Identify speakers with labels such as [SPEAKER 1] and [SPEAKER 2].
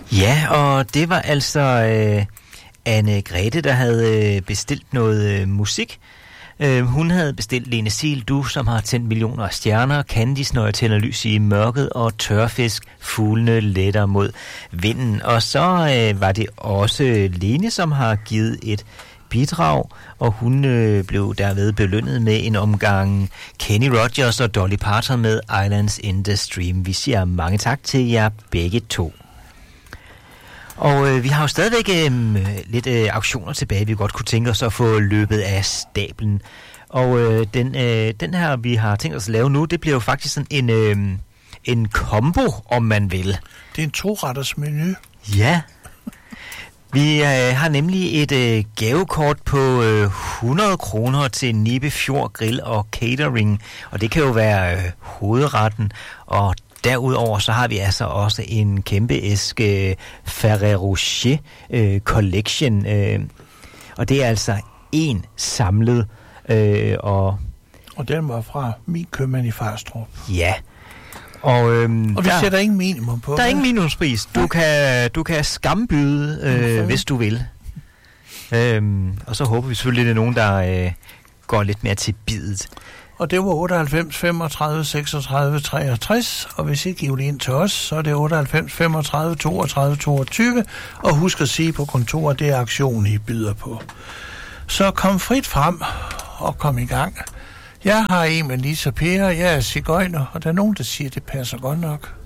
[SPEAKER 1] Ja, og det var altså Anne-Grethe, der havde bestilt noget musik. Hun havde bestilt Lene Sil, Du, som har tændt millioner af stjerner, Candice, Når jeg tænder lys i mørket, og Tørfisk, Fuglene letter mod vinden. Og så var det også Lene, som har givet et bidrag, og hun blev derved belønnet med en omgang Kenny Rogers og Dolly Parton med Islands in the Stream. Vi siger mange tak til jer begge to. Og vi har jo stadigvæk lidt auktioner tilbage, vi godt kunne tænke os at få løbet af stablen. Og den her, vi har tænkt os at lave nu, det bliver jo faktisk sådan en combo, om man vil.
[SPEAKER 2] Det er en 2-retters menu.
[SPEAKER 1] Ja. Vi har nemlig et gavekort på 100 kroner til Nibe Fjord Grill og Catering, og det kan jo være hovedretten, og derudover så har vi altså også en kæmpe æske Ferrero Rocher Collection, og det er altså en samlet, og
[SPEAKER 2] den var fra min købmand i Farstrup.
[SPEAKER 1] Ja. Og
[SPEAKER 2] vi sætter ingen minimum på.
[SPEAKER 1] Der er ingen minimumspris. Du kan skambyde, hvis du vil. Og så håber vi selvfølgelig, at det er nogen, der går lidt mere til bidet.
[SPEAKER 2] Og det var 98 35 36 63, og hvis ikke I vil ind til os, så er det 98 35 32 22, og husk at sige på kontoret, det er aktionen, I byder på. Så kom frit frem og kom i gang. Jeg har en med Lisa Per, jeg er sigøjner, og der er nogen, der siger, at det passer godt nok.